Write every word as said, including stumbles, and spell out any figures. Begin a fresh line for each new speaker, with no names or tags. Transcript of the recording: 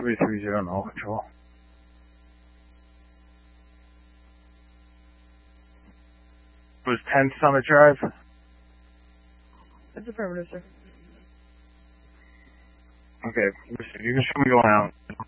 three three zero, null control. It was ten Summit Drive.
That's affirmative, sir.
Okay, listen, you can show me going out.